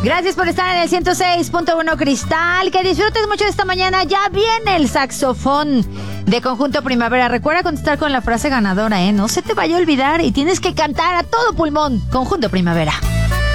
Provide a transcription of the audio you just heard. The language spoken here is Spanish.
Gracias por estar en el 106.1 Cristal. Que disfrutes mucho esta mañana. Ya viene el saxofón de Conjunto Primavera. Recuerda contestar con la frase ganadora, ¿eh? No se te vaya a olvidar y tienes que cantar a todo pulmón. Conjunto Primavera.